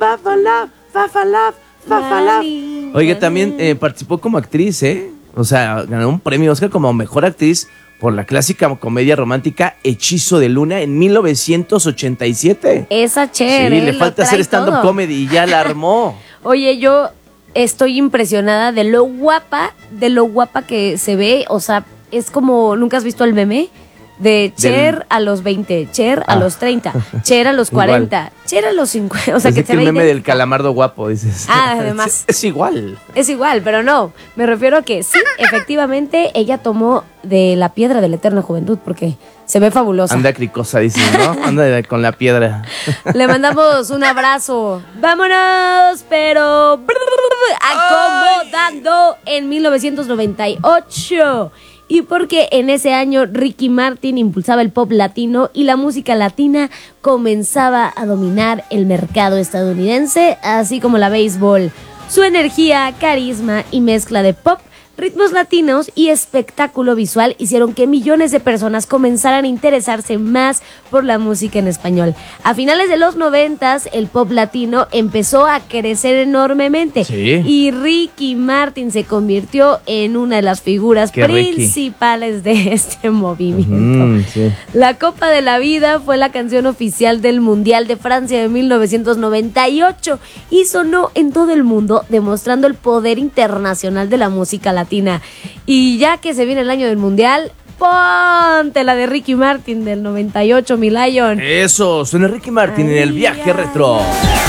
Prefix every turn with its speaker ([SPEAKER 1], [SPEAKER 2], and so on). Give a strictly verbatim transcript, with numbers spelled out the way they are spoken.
[SPEAKER 1] Fafalaf, Fafalaf, Fafalaf. Oiga, también eh, participó como actriz, ¿eh? O sea, ganó un premio Oscar como mejor actriz por la clásica comedia romántica Hechizo de Luna en mil novecientos ochenta y siete.
[SPEAKER 2] Esa Cher,
[SPEAKER 1] Sí,
[SPEAKER 2] ¿eh?
[SPEAKER 1] le falta hacer stand-up
[SPEAKER 2] todo.
[SPEAKER 1] comedy y ya la armó.
[SPEAKER 2] Oye, yo estoy impresionada de lo guapa, de lo guapa que se ve. O sea, es como, ¿nunca has visto el meme? De Cher Del... a los veinte, Cher a ah. los treinta, Cher a los cuarenta, igual. Cher a los cincuenta. O sea,
[SPEAKER 1] pues
[SPEAKER 2] que
[SPEAKER 1] es
[SPEAKER 2] se ve
[SPEAKER 1] el meme del calamardo guapo, dices.
[SPEAKER 2] Ah, además.
[SPEAKER 1] Es, es igual.
[SPEAKER 2] Es igual, pero no. Me refiero a que sí, efectivamente, ella tomó de la piedra de la eterna juventud porque se ve fabulosa.
[SPEAKER 1] Anda cricosa, dices, ¿no? Anda con la piedra.
[SPEAKER 2] Le mandamos un abrazo. ¡Vámonos! Pero acomodando en mil novecientos noventa y ocho. Y porque en ese año Ricky Martin impulsaba el pop latino y la música latina comenzaba a dominar el mercado estadounidense, así como la béisbol. Su energía, carisma y mezcla de pop, ritmos latinos y espectáculo visual hicieron que millones de personas comenzaran a interesarse más por la música en español. A finales de los noventas, el pop latino empezó a crecer enormemente.
[SPEAKER 1] Sí.
[SPEAKER 2] Y Ricky Martin se convirtió en una de las figuras
[SPEAKER 1] Qué
[SPEAKER 2] principales Ricky. de este movimiento.
[SPEAKER 1] Mm, sí.
[SPEAKER 2] La Copa de la Vida fue la canción oficial del Mundial de Francia de mil novecientos noventa y ocho y sonó en todo el mundo, demostrando el poder internacional de la música latina. Y ya que se viene el año del Mundial, ponte la de Ricky Martin del noventa y ocho, mi Lion.
[SPEAKER 1] Eso, suena Ricky Martin
[SPEAKER 2] Ay,
[SPEAKER 1] en el viaje
[SPEAKER 2] ay,
[SPEAKER 1] retro.
[SPEAKER 2] ay.